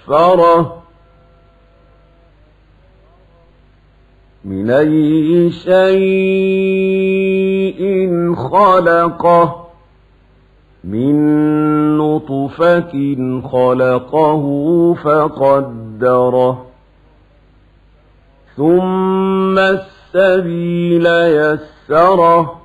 قَدَّرَهُ مِنْ أَيِّ شَيْءٍ خَلَقَهُ مِنْ نُطْفَةٍ خَلَقَهُ فَقَدَّرَهُ ثُمَّ السَّبِيلَ يَسَّرَهُ